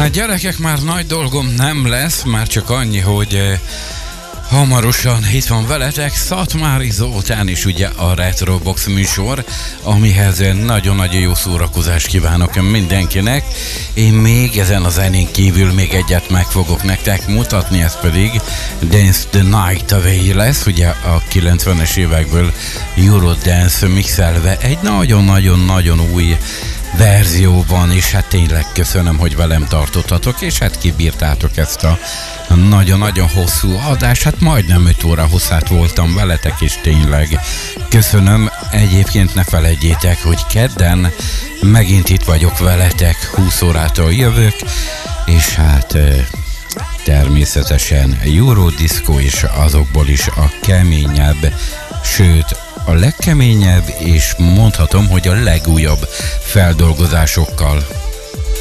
Hát gyerekek, már nagy dolgom nem lesz, már csak annyi, hogy hamarosan itt van veletek Szatmári Zoltán is, ugye a Retrobox műsor, amihez nagyon-nagyon jó szórakozást kívánok mindenkinek. Én még ezen a zenén kívül még egyet meg fogok nektek mutatni, ez pedig Dance the Night Away lesz, ugye a 90-es évekből Eurodance mixelve egy nagyon-nagyon-nagyon új verzióban, és hát tényleg köszönöm, hogy velem tartottatok, és hát kibírtátok ezt a nagyon-nagyon hosszú adást, hát majdnem 5 óra hosszát voltam veletek, és tényleg köszönöm. Egyébként ne felejtjétek, hogy kedden megint itt vagyok veletek, 20 órától jövök, és hát természetesen Eurodisco, és azokból is a keményebb, sőt a legkeményebb, és mondhatom, hogy a legújabb feldolgozásokkal.